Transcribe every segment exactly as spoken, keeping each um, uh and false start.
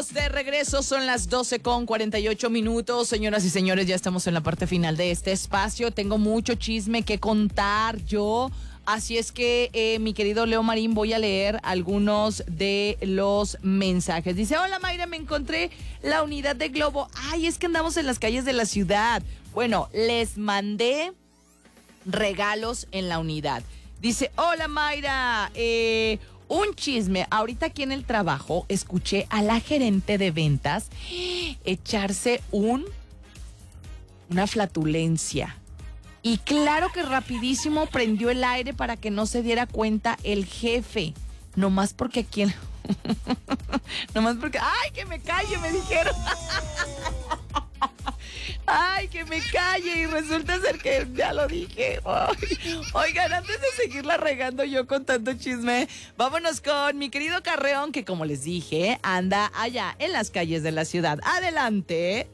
estamos de regreso, son las doce con cuarenta y ocho minutos. Señoras y señores, ya estamos en la parte final de este espacio. Tengo mucho chisme que contar yo. Así es que, eh, mi querido Leo Marín, voy a leer algunos de los mensajes. Dice, hola Mayra, me encontré la unidad de Globo. Ay, es que andamos en las calles de la ciudad. Bueno, les mandé regalos en la unidad. Dice, hola Mayra, eh... un chisme, ahorita aquí en el trabajo escuché a la gerente de ventas echarse un una flatulencia. Y claro que rapidísimo prendió el aire para que no se diera cuenta el jefe. Nomás porque aquí en... Nomás porque... ¡Ay, que me calle! Me dijeron. ¡Ay, que me calle! Y resulta ser que ya lo dije. Oigan, antes de seguirla regando yo con tanto chisme, vámonos con mi querido Carreón, que como les dije, anda allá en las calles de la ciudad. ¡Adelante!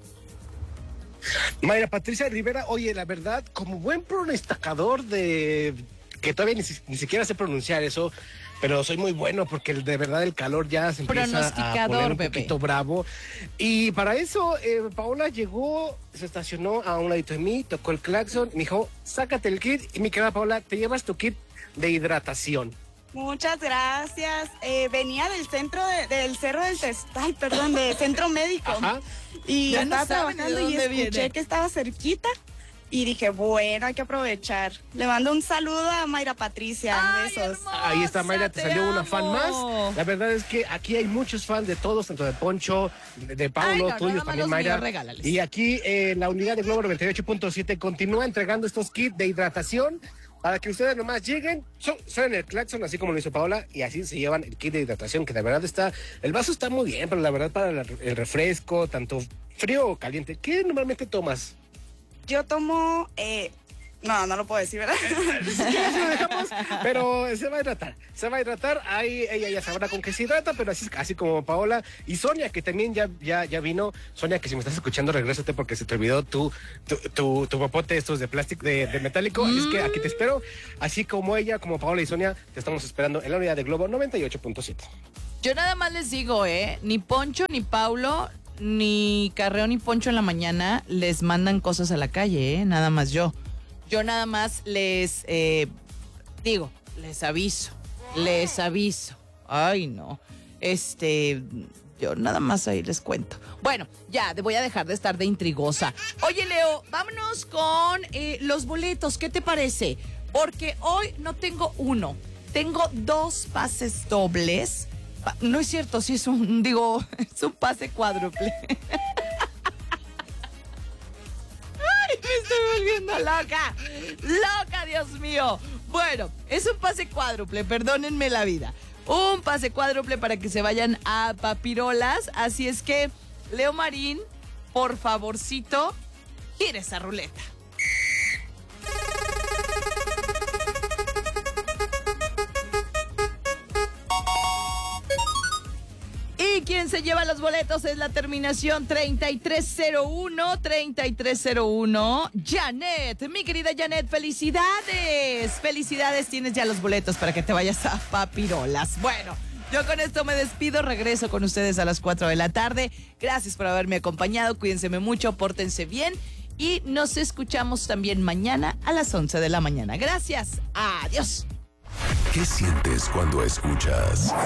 Mayra Patricia Rivera, oye, la verdad, como buen pronosticador de... que todavía ni, ni siquiera sé pronunciar eso, pero soy muy bueno porque de verdad el calor ya se empieza a poner un poquito bebé. bravo. Y para eso, eh, Paola llegó, se estacionó a un ladito de mí, tocó el claxon, me dijo, sácate el kit. Y mi querida Paola, te llevas tu kit de hidratación. Muchas gracias. Eh, venía del centro de, del Cerro del Test, ay, perdón, del centro médico. Ajá. Y ya estaba no trabajando y escuché viene. que estaba cerquita. Y dije, bueno, hay que aprovechar. Le mando un saludo a Mayra Patricia. Ay, besos. hermosa, Ahí está, Mayra, te, te salió amo. una fan más. La verdad es que aquí hay muchos fans de todos, tanto de Poncho, de, de Paulo, Ay, no, tuyos nada más también, los Mayra. míos, regálales. Y aquí eh, la unidad de Globo noventa y ocho punto siete continúa entregando estos kits de hidratación para que ustedes nomás lleguen, son, suenen el claxon, así como lo hizo Paola, y así se llevan el kit de hidratación, que de verdad está, el vaso está muy bien, pero la verdad para la, el refresco, tanto frío o caliente, ¿qué normalmente tomas? Yo tomo... Eh, No, no lo puedo decir, ¿verdad? Si quieres lo dejamos, pero se va a hidratar, se va a hidratar, ahí ella ya sabrá con qué se hidrata, pero así, así como Paola y Sonia, que también ya, ya, ya vino. Sonia, que si me estás escuchando, regrésate porque se te olvidó tu, tu, tu, tu popote estos de plástico, de, de metálico, así es que aquí te espero, así como ella, como Paola y Sonia, te estamos esperando en la unidad de Globo noventa y ocho punto siete. Yo nada más les digo, ¿eh? Ni Poncho, ni Paulo, ni Carreón, ni Poncho en la mañana les mandan cosas a la calle, ¿eh? Nada más yo. Yo nada más les eh, digo, les aviso, les aviso. Ay, no. Este, yo nada más ahí les cuento. Bueno, ya, voy a dejar de estar de intrigosa. Oye, Leo, vámonos con eh, los boletos. ¿Qué te parece? Porque hoy no tengo uno, tengo dos pases dobles. No es cierto, sí es un, digo, es un pase cuádruple. Me estoy volviendo loca, loca, Dios mío. Bueno, es un pase cuádruple, perdónenme la vida. Un pase cuádruple para que se vayan a Papirolas. Así es que, Leo Marín, por favorcito, gira esa ruleta. Y quien se lleva los boletos es la terminación treinta y tres cero uno, treinta y tres cero uno. Janet, mi querida Janet, felicidades. Felicidades, tienes ya los boletos para que te vayas a Papirolas. Bueno, yo con esto me despido, regreso con ustedes a las cuatro de la tarde. Gracias por haberme acompañado, cuídense mucho, pórtense bien y nos escuchamos también mañana a las once de la mañana. Gracias, adiós. ¿Qué sientes cuando escuchas